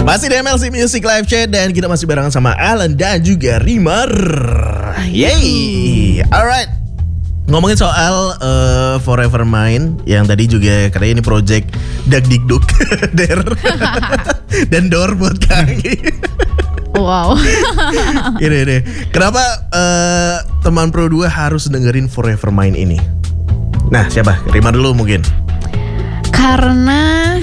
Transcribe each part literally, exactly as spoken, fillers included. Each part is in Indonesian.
Masih di M L C Music Live Chat dan kita masih barengan sama Alan dan juga Rimar. Yeay. Alright. Ngomongin soal uh, Forever Mine yang tadi juga katanya ini project Dagdikduk Der dan Dor buat Kangi. Wow. Ini deh. Kenapa uh, teman Pro dua harus dengerin Forever Mine ini? Nah, siapa? Rimar dulu mungkin. Karena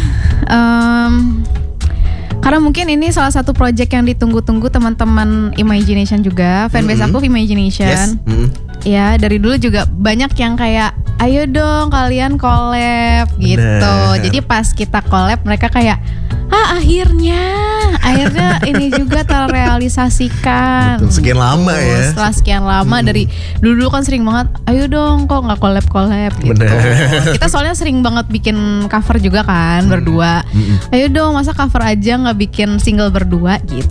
um, Karena mungkin ini salah satu project yang ditunggu-tunggu teman-teman Imagination juga. Fanbase Mm-hmm. aku Imagination. Yes. Mm-hmm. Ya, dari dulu juga banyak yang kayak ayo dong kalian collab gitu. Bener. Jadi pas kita collab mereka kayak ah akhirnya akhirnya ini juga terrealisasikan. Betul, sekian lama Gitu. ya. Setelah sekian lama Hmm. dari dulu kan sering banget ayo dong kok nggak collab collab gitu. Bener. Kita soalnya sering banget bikin cover juga kan berdua. Hmm. Ayo dong masa cover aja nggak bikin single berdua gitu.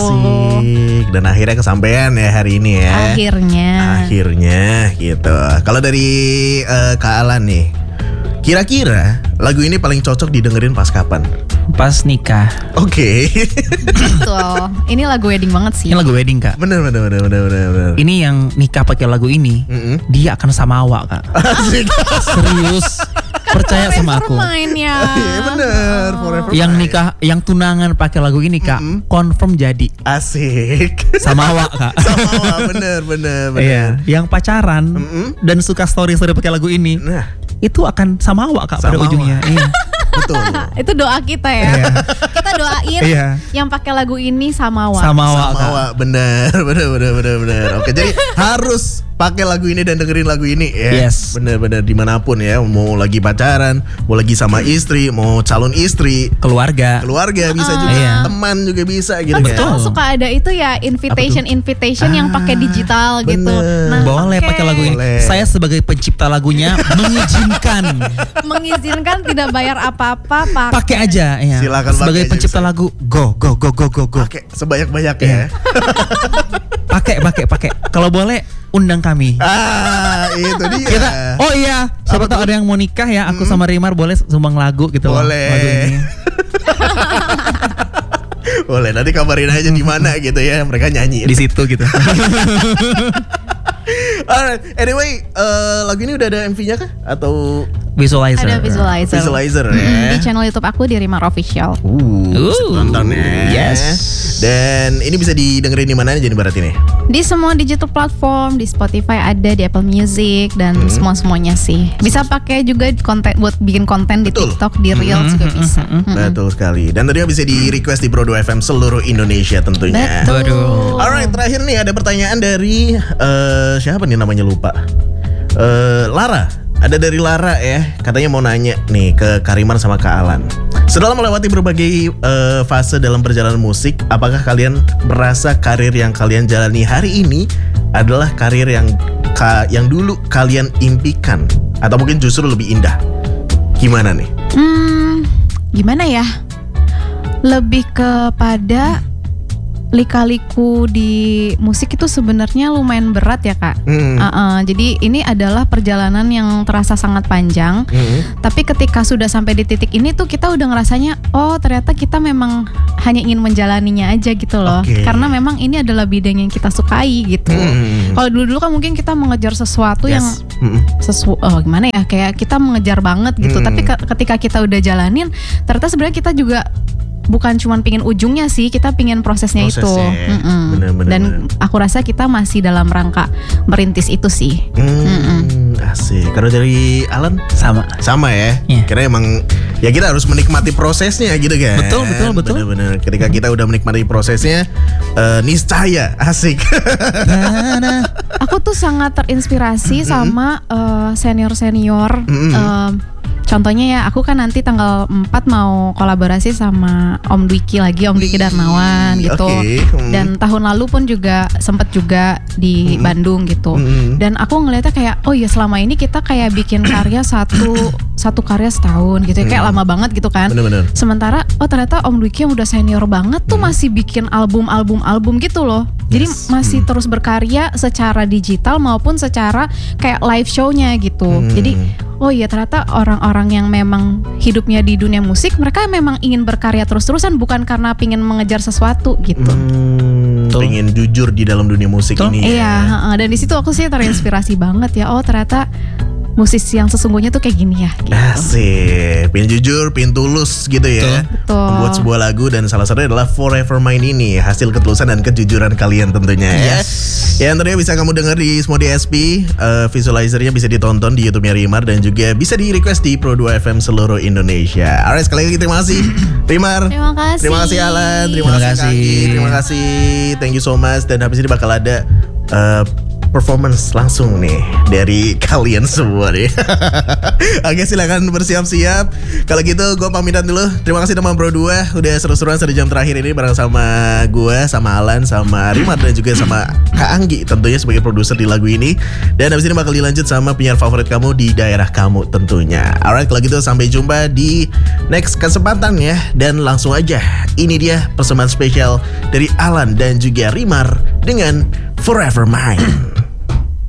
Asik. Dan akhirnya kesampaian ya hari ini ya. Akhirnya. Akhirnya gitu. Kalau dari uh, Kak Alan nih, kira-kira lagu ini paling cocok didengerin pas kapan? Pas nikah. Oke. Okay. Tuh, ini lagu wedding banget sih. Ini lagu wedding kak. Bener bener bener bener bener. bener. Ini yang nikah pakai lagu ini, Mm-mm. dia akan sama awak kak. Asik. Serius. Percaya sama aku. Main ya. Iya bener. Forever Yang Mine. nikah, yang tunangan pakai lagu ini kak, Mm-mm. confirm jadi Asik. sama awak kak. Sama awak, bener bener bener. Iya. Yang pacaran Mm-mm. dan suka story story pakai lagu ini, Nah, itu akan sama awak kak Sama pada ujungnya. Iya. betul. Itu doa kita ya. Iya. Kita doain Iya. yang pakai lagu ini sama awak. Sama awak Sama kak. awak, bener bener bener bener bener. Oke, jadi harus pakai lagu ini dan dengerin lagu ini ya. Yes. Bener-bener dimanapun ya, mau lagi pacaran, mau lagi sama istri, mau calon istri, Keluarga. keluarga bisa juga, Iya. teman juga bisa gitu Kan kan. sekarang suka ada itu ya invitation invitation yang pakai digital gitu. bener. Nah, Boleh pakai lagu ini. Boleh. Saya sebagai pencipta lagunya mengizinkan. mengizinkan tidak bayar apa-apa pak. Pakai aja ya. Silakan Sebagai pakai aja, pencipta bisa. lagu, go go go go go go. Pakai sebanyak-banyak ya. Iya. Pakai pakai pakai. Kalau boleh undang kami. Ah, itu dia. Kita oh iya, siapa Apa tahu tuh? ada yang mau nikah ya, aku sama Rimar boleh sumbang lagu gitu loh, Boleh. lagu ini. Boleh, nanti kabarin aja di mana gitu ya, mereka nyanyi. Di situ gitu. Alright, anyway, eh, lagu ini udah ada M V-nya kah? Atau Visualizer. Ada visualizer. visualizer Mm, ya? di channel YouTube aku di Rimar Official. Uh, bisa Uh, tonton ya. yes. Dan ini bisa didengerin di mana aja nih berarti nih? Di semua digital platform, di Spotify ada, di Apple Music dan Hmm. semua semuanya sih. Bisa pakai juga konten buat bikin konten di Betul. TikTok, di Reels juga bisa. Mm-mm. Betul sekali. Dan tentunya bisa di request di Pro dua F M seluruh Indonesia tentunya. Betul. Waduh. Alright, terakhir nih ada pertanyaan dari eh, siapa nih namanya lupa. Eh, Lara. Ada dari Lara ya, katanya mau nanya nih ke Karimar sama Kak Alan. Setelah melewati berbagai eh, fase dalam perjalanan musik, apakah kalian merasa karir yang kalian jalani hari ini adalah karir yang ka, yang dulu kalian impikan atau mungkin justru lebih indah? Gimana nih? Hmm, gimana ya? Lebih kepada lika-liku di musik itu sebenarnya lumayan berat ya kak. Hmm. Uh-uh, jadi ini adalah perjalanan yang terasa sangat panjang. Hmm. Tapi ketika sudah sampai di titik ini tuh kita udah ngerasanya, oh ternyata kita memang hanya ingin menjalaninya aja gitu loh. Oke. Karena memang ini adalah bidang yang kita sukai gitu. Hmm. Kalau dulu-dulu kan mungkin kita mengejar sesuatu yang Yes. Hmm. sesu oh gimana ya, kayak kita mengejar banget gitu. Hmm. Tapi ke- ketika kita udah jalanin, ternyata sebenarnya kita juga bukan cuma pingin ujungnya sih, kita pingin prosesnya, itu. Prosesnya. Mm-mm. Bener-bener, Dan bener. aku rasa kita masih dalam rangka merintis itu sih. Hmm, asik. Kalau dari Alan Sama. sama ya. Iya. Karena emang ya kita harus menikmati prosesnya gitu kan. Betul, betul, betul. Bener-bener. Ketika kita udah menikmati prosesnya, eh, niscaya asik. Aku tuh sangat terinspirasi sama eh, senior-senior. Mm-mm. Em, Contohnya ya, aku kan nanti tanggal empat mau kolaborasi sama Om Dwiki lagi, Om Dwiki Darmawan gitu. Oke, hmm. Dan tahun lalu pun juga sempet juga di Hmm. Bandung gitu. Hmm. Dan aku ngeliatnya kayak, oh ya selama ini kita kayak bikin karya satu satu karya setahun gitu ya, kayak Hmm. lama banget gitu kan. Bener-bener. Sementara oh ternyata Om Dwiki yang udah senior banget tuh masih bikin album-album-album gitu loh. Jadi Yes. masih Hmm. terus berkarya secara digital maupun secara kayak live show-nya gitu. Hmm. Jadi oh iya ternyata orang-orang yang memang hidupnya di dunia musik, mereka memang ingin berkarya terus-terusan, bukan karena pingin mengejar sesuatu gitu. Hmm, Betul. pengen jujur di dalam dunia musik Betul. ini. Iya, Ya. heeh. Dan di situ aku sih terinspirasi banget ya. Oh ternyata musisi yang sesungguhnya tuh kayak gini ya. Gitu. Asik, pengen jujur, pengen tulus gitu ya. Betul. Membuat sebuah lagu dan salah satunya adalah Forever Mine ini hasil ketulusan dan kejujuran kalian tentunya ya. Yes. Ya, yang tentunya bisa kamu dengar di Smody S P, uh, visualizernya bisa ditonton di YouTube-nya Rimar dan juga bisa di request di Pro dua F M seluruh Indonesia. Alright, sekali lagi terima kasih Rimar. Terima kasih. Terima kasih Alan, terima, Terima kasih Kak kasih. Anggi, terima kasih. Thank you so much, dan habis ini bakal ada uh, performance langsung nih dari kalian semua nih. Oke, silakan bersiap-siap. Kalau gitu gue pamitan dulu. Terima kasih teman Pro dua udah seru-seruan satu jam terakhir ini bareng sama gue, sama Alan, sama Rimar dan juga sama Kak Anggi tentunya sebagai produser di lagu ini. Dan habis ini bakal dilanjut sama penyiar favorit kamu di daerah kamu tentunya. Alright, kalau gitu sampai jumpa di next kesempatan ya. Dan langsung aja, ini dia persembahan spesial dari Alan dan juga Rimar dengan Forever Mine.